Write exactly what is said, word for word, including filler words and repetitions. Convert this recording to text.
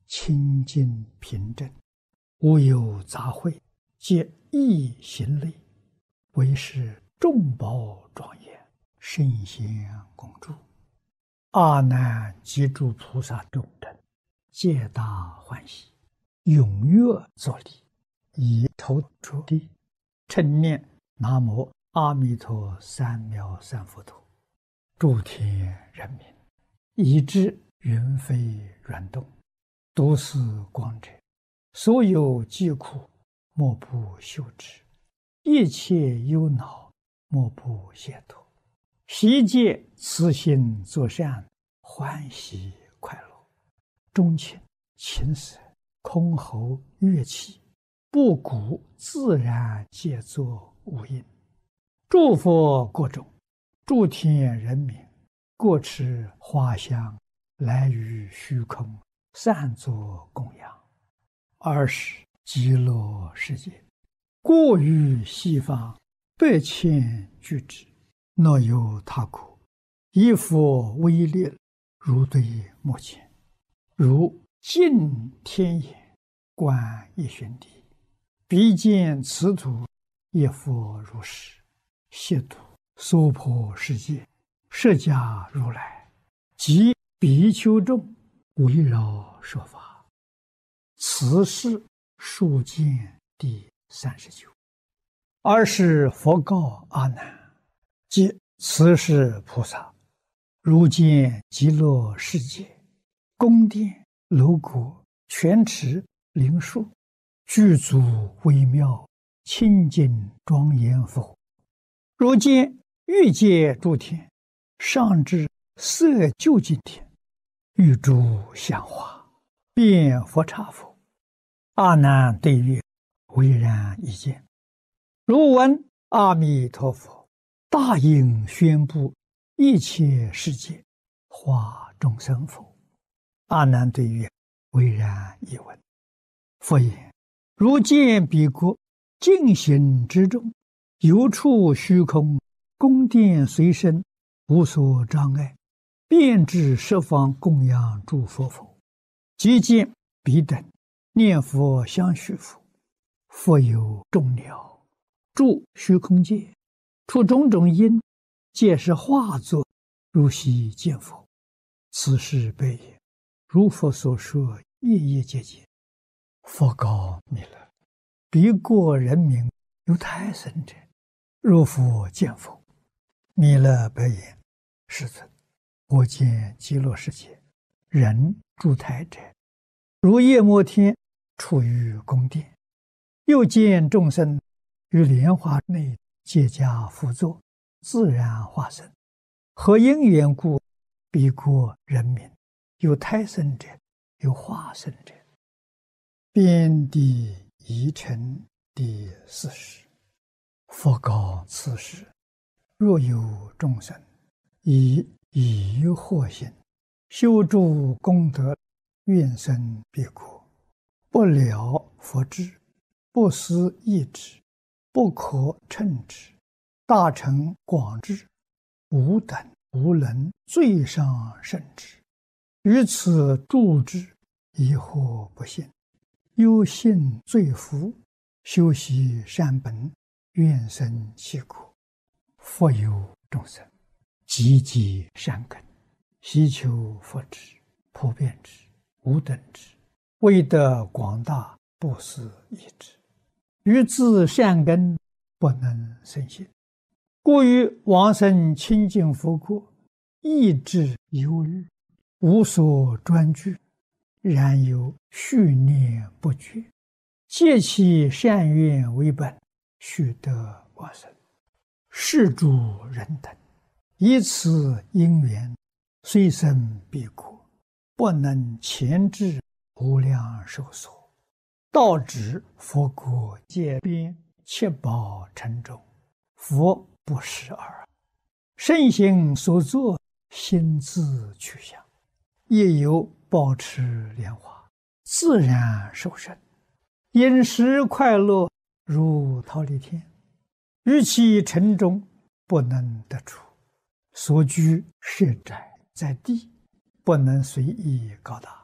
清净平正，无有杂秽，皆一行类，为是众宝庄严，圣贤共住。阿难及诸菩萨众等，皆大欢喜，踊跃作礼，以头着地，称念南无阿弥陀三藐三菩提。诸天人民，以知云飞软动，都是光者，所有疾苦，莫不休止；一切忧恼，莫不解脱。悉皆慈心作善，欢喜快乐。钟磬、琴瑟、箜篌、乐器，不鼓自然皆作无音。诸佛国中，诸天人民，各持花香，来于虚空，散作供养。尔时极乐世界，过于西方百千俱胝，若有他国，以佛威力，如对目前，如镜天眼，观一旬地，彼见此土，一佛如是，悉土娑婆世界，释迦如来及比丘众，围绕说法。此是数见第三十九。尔时佛告阿难：即此是菩萨，如见极乐世界，宫殿、楼阁、泉池、灵树，具足微妙，清净庄严否？如见欲界诸天，上至色究竟天，欲诸香花，遍佛刹否？阿难对曰：唯然一见。如闻阿弥陀佛大应宣布一切世界，化众生否？阿难对曰：唯然一闻。佛言：如见彼国净行之中，有处虚空，宫殿随身，无所障碍，遍至十方供养诸佛否？即见彼等念佛相续佛，佛有众鸟住虚空界，出种种因，皆是化作，如悉见佛。此是悲也。如佛所说，夜夜皆见。佛告弥勒：彼国人民有胎生者，若复见否？弥勒白言：世尊，我见极乐世界人住胎者，如夜摩天处于宫殿，又见众生于莲花内皆加辅佐，自然化身。何因缘故？彼国人民有胎生者，有化身者。遍地遗尘第四十。佛告此时：若有众生以疑惑心修诸功德，愿生彼国，不了佛智，不思议之，不可称之，大乘广智，无等无能最上甚至，于此住之，疑惑不信，忧信罪福，修习善本，愿生其国。佛有众生积极善根，希求佛智，普遍之，无等之，为得广大，不思议之，于自善根不能生信，故于往生清净佛国，意志忧虑，无所专具，然有续念不绝，借其善愿为本，须得往生。是诸人等以此因缘，虽生彼国，不能前至无量寿所，到指佛国界边，七宝城中，佛不识尔。圣行所作，心自去向，亦有保持莲花，自然受生，饮食快乐，如忉利天。于其城中，不能得出，所居设宅在地，不能随意高大。